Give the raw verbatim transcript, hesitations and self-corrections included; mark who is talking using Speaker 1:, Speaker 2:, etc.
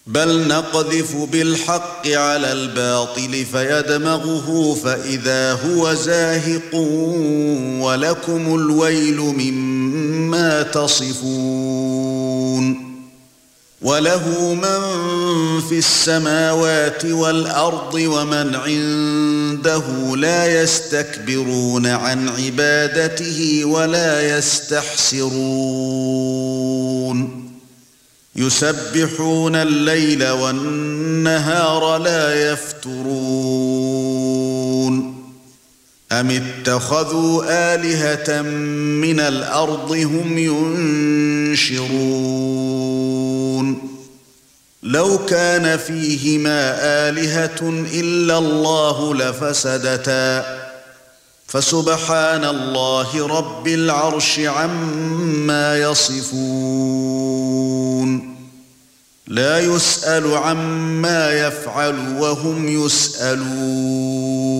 Speaker 1: بل نقذف بالحق على الباطل فيدمغه فإذا هو زاهق ولكم الويل مما تصفون وله من في السماوات والأرض ومن عنده لا يستكبرون عن عبادته ولا يستحسرون يسبحون الليل والنهار لا يفترون أم اتخذوا آلهة من الأرض هم ينشرون لو كان فيهما آلهة إلا الله لفسدتا فسبحان الله رب العرش عما يصفون لا يسأل عما يفعل وهم يسألون